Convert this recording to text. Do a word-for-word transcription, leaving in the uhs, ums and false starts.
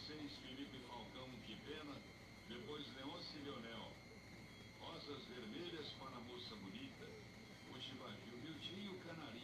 seis, Felipe Falcão, que pena. Depois, Leôncio e Leonel. Rosas vermelhas para a moça bonita. O Chibaqui, o Miltinho e o Canarinho.